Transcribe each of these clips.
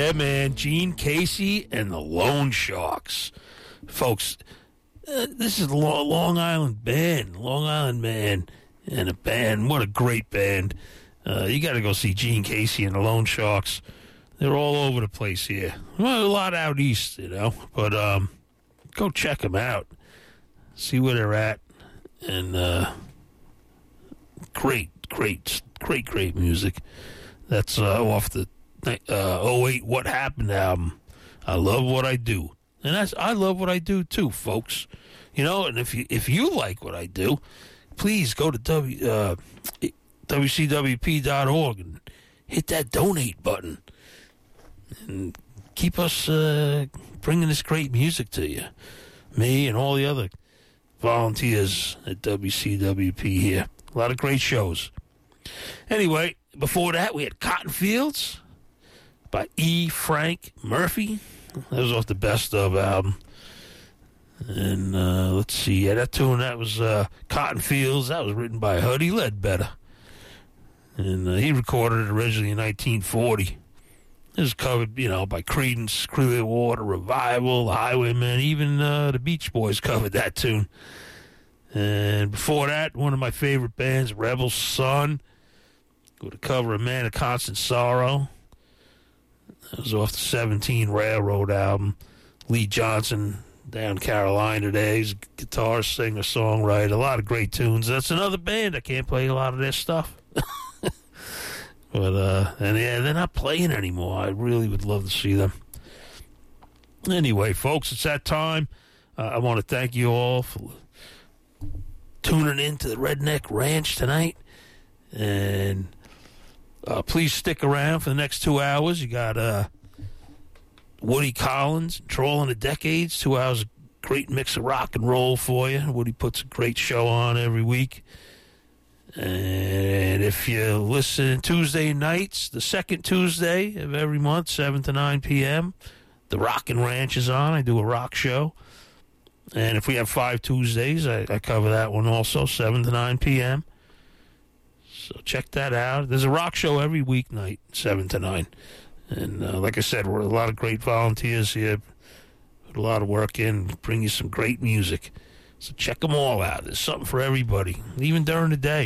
Yeah, man, Gene Casey and the Lone Sharks. Folks, this is Long Island band, Long Island man, and a band. What a great band. You got to go see Gene Casey and the Lone Sharks. They're all over the place here. Well, a lot out east, but go check them out. See where they're at. And great music. That's off the 08 What Happened album. I love what I do. And I love what I do too, folks. And if you like what I do, please go to WCWP.org and hit that donate button and keep us bringing this great music to you. Me and all the other volunteers at WCWP here. A lot of great shows. Anyway, before that, we had Cotton Fields by E. Frank Murphy. That was off the Best Of album. And let's see. Yeah, that tune, that was Cotton Fields. That was written by Huddy Ledbetter. And he recorded it originally in 1940. It was covered, by Creedence Clearwater Revival, the Highwaymen, even the Beach Boys covered that tune. And before that, one of my favorite bands, Rebel Son, with a cover of Man of Constant Sorrow. That was off the 17 Railroad album. Lee Johnson, down Carolina days, guitar singer, songwriter, a lot of great tunes. That's another band. I can't play a lot of their stuff. But, they're not playing anymore. I really would love to see them. Anyway, folks, it's that time. I want to thank you all for tuning in to the Redneck Ranch tonight. And please stick around for the next 2 hours. You got Woody Collins, Trolling the Decades, 2 hours of great mix of rock and roll for you. Woody puts a great show on every week. And if you listen Tuesday nights, the second Tuesday of every month, 7 to 9 p.m., the Rockin' Ranch is on. I do a rock show. And if we have 5 Tuesdays, I cover that one also, 7 to 9 p.m. So check that out. There's a rock show every weeknight, 7 to 9. And like I said, we're a lot of great volunteers here. Put a lot of work in, bring you some great music. So check them all out. There's something for everybody, even during the day.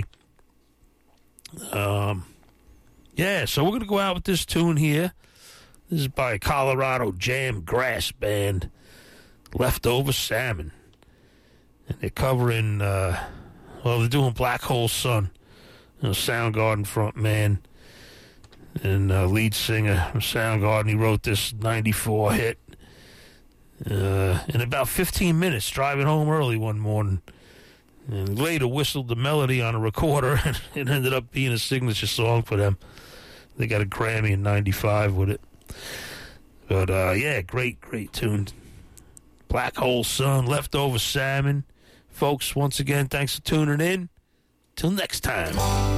So we're going to go out with this tune here. This is by Colorado Jam Grass Band, Leftover Salmon. And they're covering, they're doing Black Hole Sun. Soundgarden front man and lead singer of Soundgarden. He wrote this 94 hit. In about 15 minutes, driving home early one morning. And later whistled the melody on a recorder, and it ended up being a signature song for them. They got a Grammy in 95 with it. But, great tune. Black Hole Sun, Leftover Salmon. Folks, once again, thanks for tuning in. Till next time.